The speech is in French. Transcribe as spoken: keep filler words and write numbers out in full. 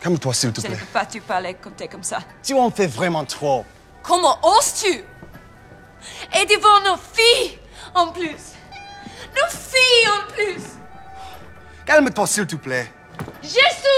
Calme-toi, s'il te Je plaît. ne peux pas te parler comme t'es comme ça. Tu en fais vraiment trop. Comment oses-tu? Et devant nos filles, en plus. Nos filles, en plus. Calme-toi, s'il te plaît. Je suis